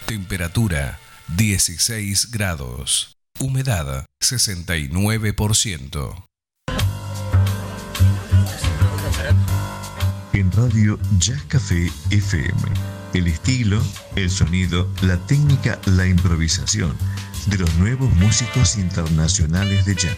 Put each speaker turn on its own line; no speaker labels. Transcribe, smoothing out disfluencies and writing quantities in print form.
Temperatura 16 grados. Humedad 69%.
En Radio Jazz Café FM. El estilo, el sonido, la técnica, la improvisación de los nuevos músicos internacionales de jazz.